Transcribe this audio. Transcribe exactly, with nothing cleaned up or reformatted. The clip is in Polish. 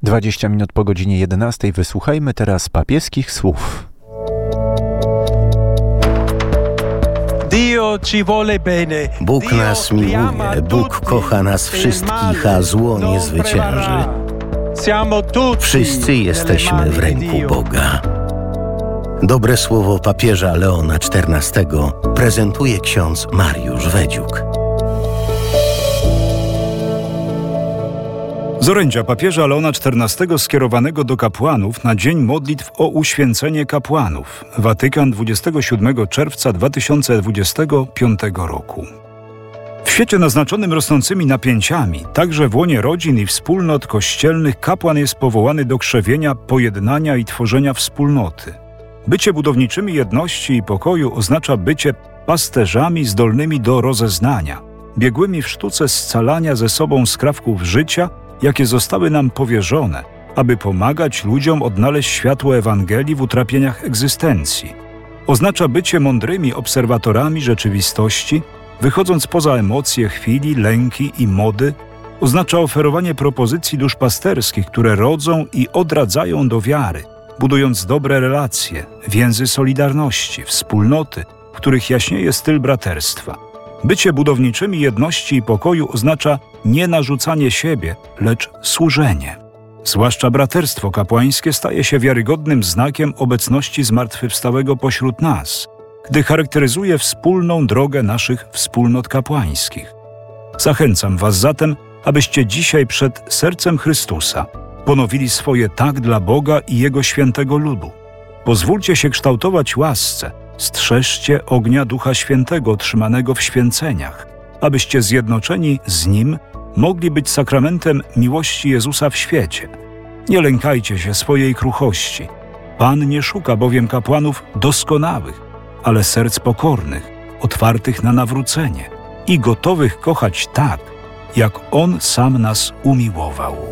dwadzieścia minut po godzinie jedenastej. Wysłuchajmy teraz papieskich słów. Bóg nas miłuje, Bóg kocha nas wszystkich, a zło nie zwycięży. Wszyscy jesteśmy w ręku Boga. Dobre słowo papieża Leona czternastego prezentuje ksiądz Mariusz Wedziuk. Z orędzia papieża Leona czternastego skierowanego do kapłanów na Dzień Modlitw o uświęcenie kapłanów. Watykan, dwudziestego siódmego czerwca dwa tysiące dwudziestego piątego roku. W świecie naznaczonym rosnącymi napięciami, także w łonie rodzin i wspólnot kościelnych, kapłan jest powołany do krzewienia, pojednania i tworzenia wspólnoty. Bycie budowniczymi jedności i pokoju oznacza bycie pasterzami zdolnymi do rozeznania, biegłymi w sztuce scalania ze sobą skrawków życia, jakie zostały nam powierzone, aby pomagać ludziom odnaleźć światło Ewangelii w utrapieniach egzystencji. Oznacza bycie mądrymi obserwatorami rzeczywistości, wychodząc poza emocje chwili, lęki i mody. Oznacza oferowanie propozycji duszpasterskich, które rodzą i odradzają do wiary, budując dobre relacje, więzy solidarności, wspólnoty, w których jaśnieje styl braterstwa. Bycie budowniczymi jedności i pokoju oznacza nie narzucanie siebie, lecz służenie. Zwłaszcza braterstwo kapłańskie staje się wiarygodnym znakiem obecności zmartwychwstałego pośród nas, gdy charakteryzuje wspólną drogę naszych wspólnot kapłańskich. Zachęcam was zatem, abyście dzisiaj przed sercem Chrystusa ponowili swoje tak dla Boga i Jego świętego ludu. Pozwólcie się kształtować łasce, strzeżcie ognia Ducha Świętego otrzymanego w święceniach, abyście zjednoczeni z Nim mogli być sakramentem miłości Jezusa w świecie. Nie lękajcie się swojej kruchości. Pan nie szuka bowiem kapłanów doskonałych, ale serc pokornych, otwartych na nawrócenie i gotowych kochać tak, jak On sam nas umiłował.